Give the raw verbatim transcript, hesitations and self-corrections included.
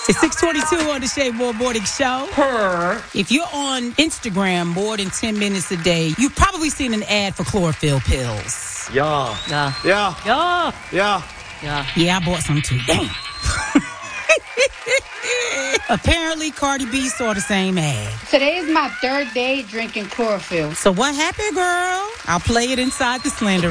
It's six twenty-two on the Shea Moore Morning Show. Her. If you're on Instagram more than ten minutes a day, you've probably seen an ad for chlorophyll pills. Yeah. Yeah. Yeah. Yeah. Yeah. Yeah. Yeah, I bought some too. Damn. Apparently, Cardi B saw the same ad. Today is my third day drinking chlorophyll. So what happened, girl? I'll play it inside the slander